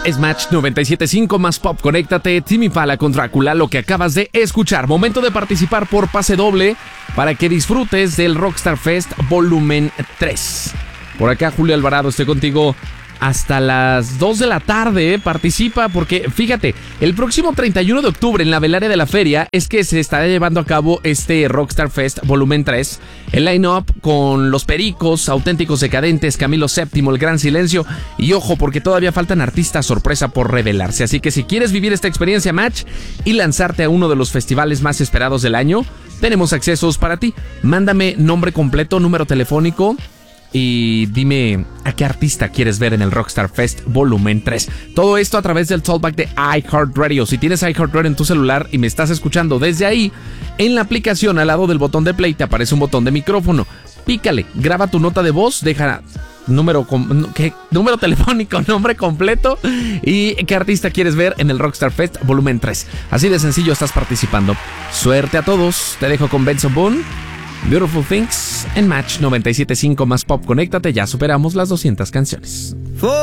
Es Match 97.5 más Pop. Conéctate, Tame Impala con Drácula, lo que acabas de escuchar. Momento de participar por pase doble para que disfrutes del Rockstar Fest Volumen 3. Por acá, Julio Alvarado, estoy contigo hasta las 2 de la tarde. Participa porque, fíjate, el próximo 31 de octubre en la velaria de la feria es que se estará llevando a cabo este Rockstar Fest Volumen 3. El line-up con Los Pericos, Auténticos Decadentes, Camilo VII, El Gran Silencio. Y ojo, porque todavía faltan artistas sorpresa por revelarse. Así que si quieres vivir esta experiencia Match y lanzarte a uno de los festivales más esperados del año, tenemos accesos para ti. Mándame nombre completo, número telefónico y dime a qué artista quieres ver en el Rockstar Fest Volumen 3. Todo esto a través del Talkback de iHeartRadio. Si tienes iHeartRadio en tu celular y me estás escuchando desde ahí, en la aplicación al lado del botón de play te aparece un botón de micrófono. Pícale, graba tu nota de voz, deja número telefónico, nombre completo y qué artista quieres ver en el Rockstar Fest Volumen 3. Así de sencillo estás participando. Suerte a todos. Te dejo con Benson Boone, Beautiful Things en Match 97.5 más Pop. Conéctate, ya superamos las 200 canciones.